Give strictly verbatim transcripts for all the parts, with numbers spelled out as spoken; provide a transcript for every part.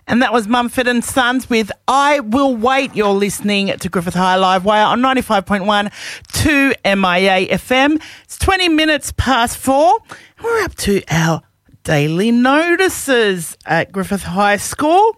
And that was Mumford and Sons with I Will Wait. You're listening to Griffith High Live Wire on ninety-five point one to M I A F M. It's twenty minutes past four. We're up to our daily notices at Griffith High School.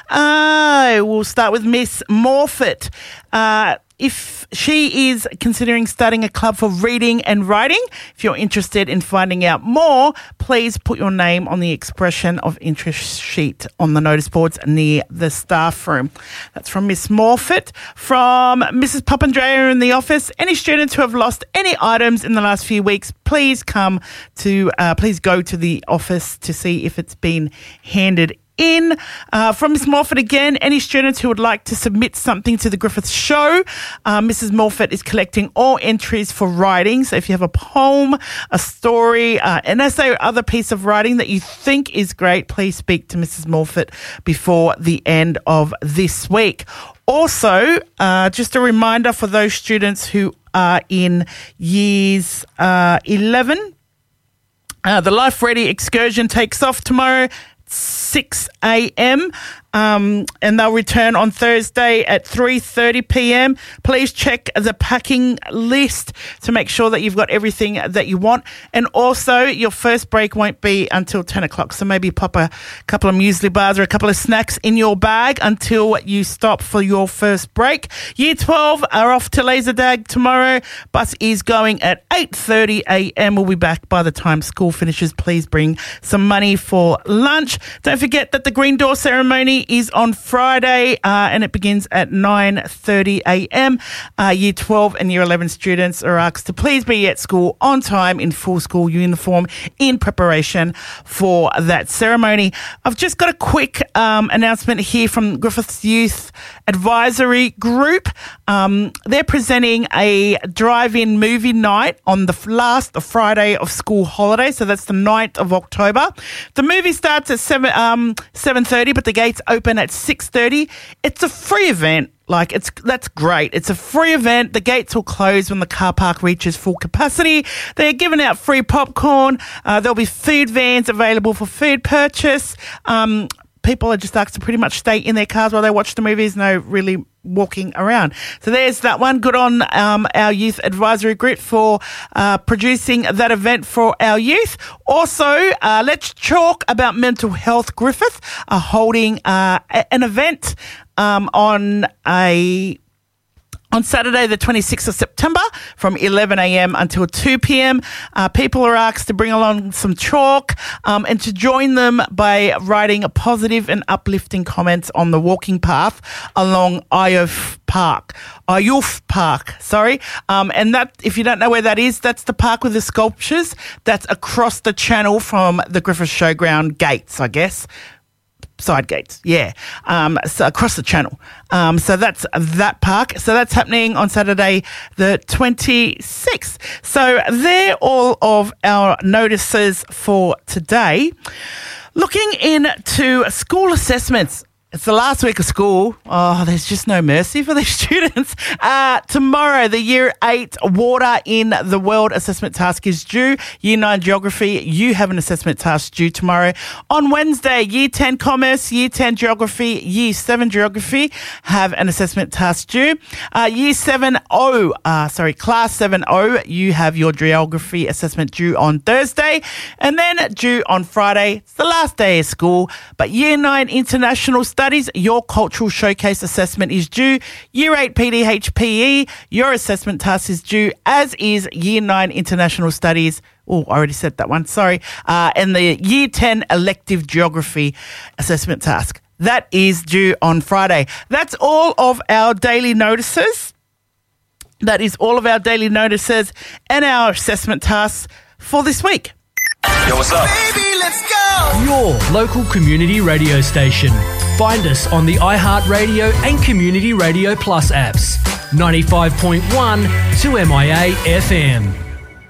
Uh, we'll start with Miss Morfitt. Uh, if she is considering starting a club for reading and writing, if you're interested in finding out more, please put your name on the expression of interest sheet on the notice boards near the staff room. That's from Miss Morfitt. From Missus Papandrea in the office, any students who have lost any items in the last few weeks, please come to, uh, please go to the office to see if it's been handed in. Uh, from Miss Morfitt again, any students who would like to submit something to the Griffith Show, uh, Missus Morfitt is collecting all entries for writing. So if you have a poem, a story, uh, an essay or other piece of writing that you think is great, please speak to Missus Morfitt before the end of this week. Also, uh, just a reminder for those students who are in years uh, eleven, uh, the Life Ready excursion takes off tomorrow, six a.m. Um, and they'll return on Thursday at three thirty p.m. Please check the packing list to make sure that you've got everything that you want. And also, your first break won't be until ten o'clock. So maybe pop a couple of muesli bars or a couple of snacks in your bag until you stop for your first break. Year twelve are off to Laserdag tomorrow. Bus is going at eight thirty a.m. We'll be back by the time school finishes. Please bring some money for lunch. Don't forget that the Green Door ceremony is on Friday uh, and it begins at nine thirty a.m. Uh, Year twelve and Year eleven students are asked to please be at school on time in full school uniform in preparation for that ceremony. I've just got a quick um, announcement here from Griffith's Youth Advisory Group. Um, they're presenting a drive-in movie night on the last Friday of school holiday, so that's the ninth of October. The movie starts at seven um seven thirty, but the gates open at six thirty. It's a free event. Like, it's that's great. It's a free event. The gates will close when the car park reaches full capacity. They're giving out free popcorn. Uh, there'll be food vans available for food purchase. Um, people are just asked to pretty much stay in their cars while they watch the movies. No really walking around. So there's that one. Good on um, our Youth Advisory Group for uh, producing that event for our youth. Also, uh, Let's Talk About Mental Health Griffith are holding uh, a- an event um, on a... On Saturday, the twenty-sixth of September, from eleven a.m. until two p.m, uh, people are asked to bring along some chalk um, and to join them by writing a positive and uplifting comments on the walking path along Iof Park. Iof Park, sorry. Um, and that, if you don't know where that is, that's the park with the sculptures. That's across the channel from the Griffith Showground gates, I guess. Side gates, yeah, um, so across the channel. Um, so that's that park. So that's happening on Saturday, the twenty-sixth. So they're all of our notices for today. Looking into school assessments. It's the last week of school. Oh, there's just no mercy for these students. Uh, tomorrow, the Year eight Water in the World assessment task is due. Year nine Geography, you have an assessment task due tomorrow. On Wednesday, Year ten Commerce, Year ten Geography, Year seven Geography have an assessment task due. Uh, Year seven O, uh, sorry, Class seven O, you have your Geography assessment due on Thursday. And then due on Friday, it's the last day of school. But Year nine International Studies, your cultural showcase assessment is due. Year eight P D H P E, your assessment task is due, as is Year nine International Studies. Oh, I already said that one, sorry. Uh, and the Year ten Elective Geography assessment task. That is due on Friday. That's all of our daily notices. That is all of our daily notices and our assessment tasks for this week. Yo, what's up? Baby, let's go! Your local community radio station. Find us on the iHeartRadio and Community Radio Plus apps. ninety-five point one to M I A F M.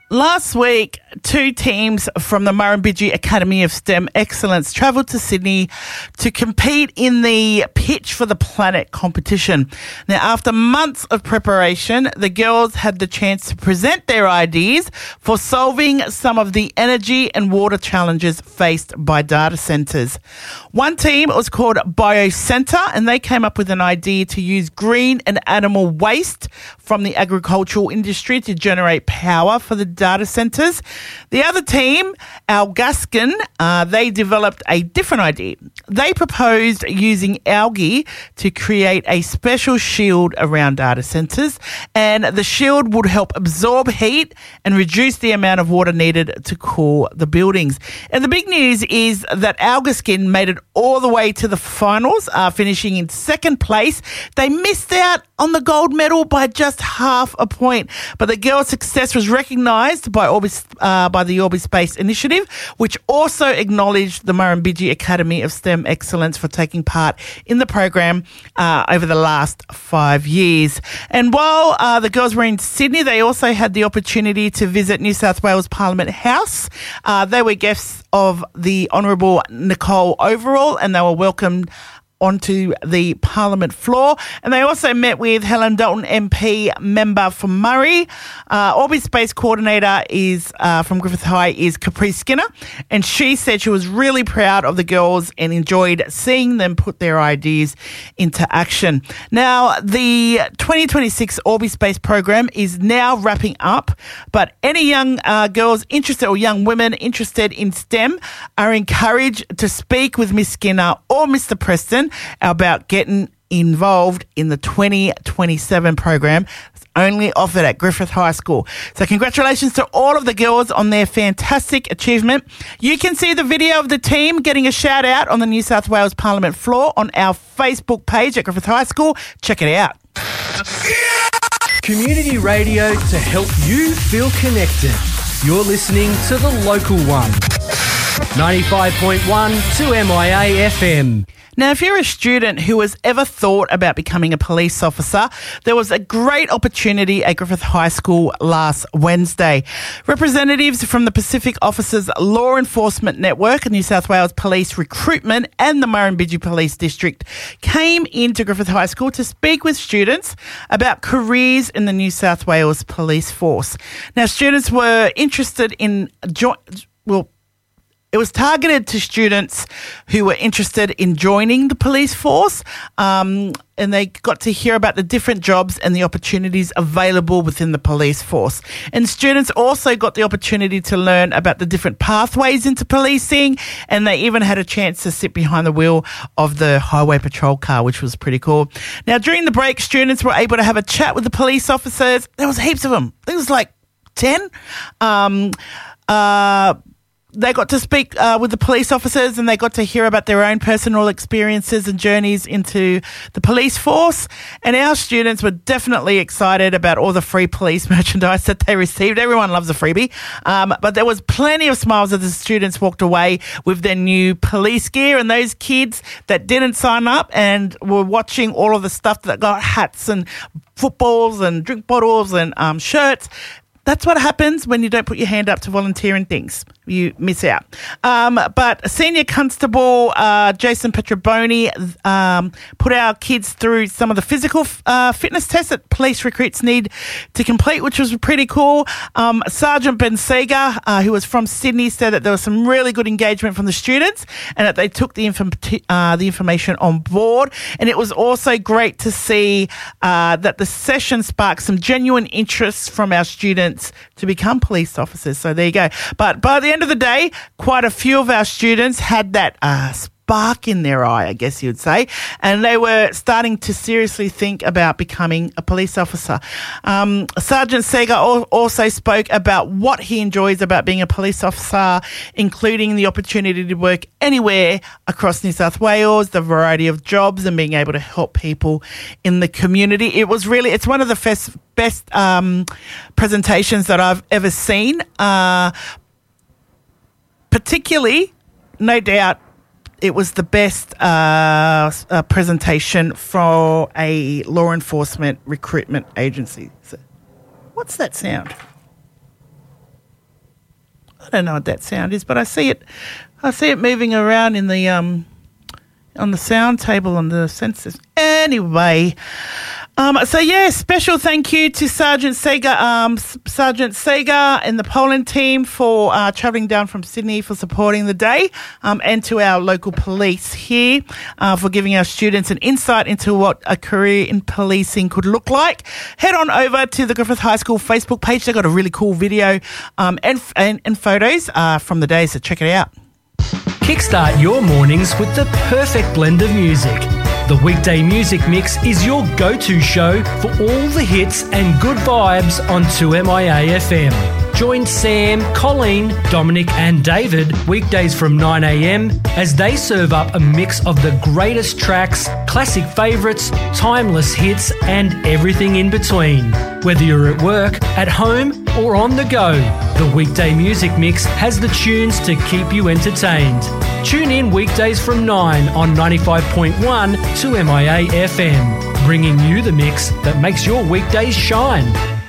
Last week, two teams from the Murrumbidgee Academy of STEM Excellence travelled to Sydney to compete in the Pitch for the Planet competition. Now, after months of preparation, the girls had the chance to present their ideas for solving some of the energy and water challenges faced by data centres. One team was called BioCentre, and they came up with an idea to use green and animal waste from the agricultural industry to generate power for the data centres. The other team, Algaskin, uh, they developed a different idea. They proposed using algae to create a special shield around data centres, and the shield would help absorb heat and reduce the amount of water needed to cool the buildings. And the big news is that Algaskin made it all the way to the finals, uh, finishing in second place. They missed out on the gold medal by just half a point, but the girls' success was recognised by Orbis, uh, by the Orbis Space Initiative, which also acknowledged the Murrumbidgee Academy of STEM Excellence for taking part in the program uh, over the last five years. And while uh, the girls were in Sydney, they also had the opportunity to visit New South Wales Parliament House. Uh, they were guests of the Honourable Nicole Overall, and they were welcomed onto the Parliament floor. And they also met with Helen Dalton M P, member for Murray. Uh, Orbis Space Coordinator is uh, from Griffith High is Capri Skinner, and she said she was really proud of the girls and enjoyed seeing them put their ideas into action. Now, the twenty twenty-six Orbis Space program is now wrapping up, but any young uh, girls interested or young women interested in STEM are encouraged to speak with Miss Skinner or Mister Preston about getting involved in the twenty twenty-seven program. It's only offered at Griffith High School. So congratulations to all of the girls on their fantastic achievement. You can see the video of the team getting a shout out on the New South Wales Parliament floor on our Facebook page at Griffith High School. Check it out. Community radio to help you feel connected. You're listening to The Local One. ninety-five point one to M I A F M. Now, if you're a student who has ever thought about becoming a police officer, there was a great opportunity at Griffith High School last Wednesday. Representatives from the Pacific Officers Law Enforcement Network, New South Wales Police Recruitment and the Murrumbidgee Police District came into Griffith High School to speak with students about careers in the New South Wales Police Force. Now, students were interested in jo- well, It was targeted to students who were interested in joining the police force, um, and they got to hear about the different jobs and the opportunities available within the police force. And students also got the opportunity to learn about the different pathways into policing, and they even had a chance to sit behind the wheel of the highway patrol car, which was pretty cool. Now, during the break, students were able to have a chat with the police officers. There was heaps of them. I think it was like ten. Um, uh... They got to speak uh, with the police officers, and they got to hear about their own personal experiences and journeys into the police force. And our students were definitely excited about all the free police merchandise that they received. Everyone loves a freebie. Um, but there was plenty of smiles as the students walked away with their new police gear. And those kids that didn't sign up and were watching all of the stuff that got hats and footballs and drink bottles and um, shirts, that's what happens when you don't put your hand up to volunteer in things. You miss out. Um, but Senior Constable uh, Jason Petroboni um, put our kids through some of the physical uh, fitness tests that police recruits need to complete, which was pretty cool. Um, Sergeant Ben Seeger, uh, who was from Sydney, said that there was some really good engagement from the students and that they took the, inform- uh, the information on board. And it was also great to see uh, that the session sparked some genuine interest from our students to become police officers. So there you go. But by the end of the day, quite a few of our students had that uh, spark in their eye, I guess you would say, and they were starting to seriously think about becoming a police officer. Um, Sergeant Seeger al- also spoke about what he enjoys about being a police officer, including the opportunity to work anywhere across New South Wales, the variety of jobs, and being able to help people in the community. It was really, it's one of the best, best um, presentations that I've ever seen. Uh, particularly, no doubt, it was the best uh, uh, presentation for a law enforcement recruitment agency. So, what's that sound? I don't know what that sound is, but I see it. I see it moving around in the um on the sound table on the sensors. Anyway, um, so yeah, special thank you to Sergeant Sager, um, Sergeant Sager and the Poland team for uh, travelling down from Sydney for supporting the day, um, and to our local police here uh, for giving our students an insight into what a career in policing could look like. Head on over to the Griffith High School Facebook page. They've got a really cool video um, and, and, and photos uh, from the day, so check it out. Kickstart your mornings with the perfect blend of music. The Weekday Music Mix is your go-to show for all the hits and good vibes on two M I A F M. Join Sam, Colleen, Dominic and David weekdays from nine a.m. as they serve up a mix of the greatest tracks, classic favourites, timeless hits and everything in between. Whether you're at work, at home or on the go, the Weekday Music Mix has the tunes to keep you entertained. Tune in weekdays from nine on ninety-five point one two M I A F M, bringing you the mix that makes your weekdays shine.